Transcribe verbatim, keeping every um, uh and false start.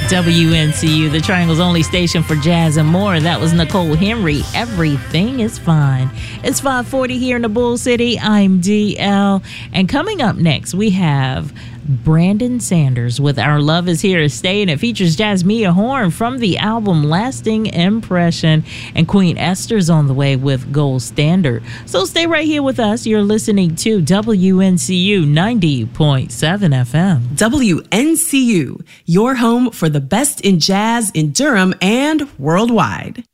W N C U, the Triangle's only station for jazz and more. That was Nicole Henry. Everything is fine. It's five forty here in the Bull City. I'm D L. And coming up next, we have Brandon Sanders with Our Love Is Here to Stay, and it features Jasmia Horn from the album Lasting Impression, and Queen Esther's on the way with Gold Standard. So stay right here with us. You're listening to W N C U ninety point seven F M. W N C U, your home for the best in jazz in Durham and worldwide.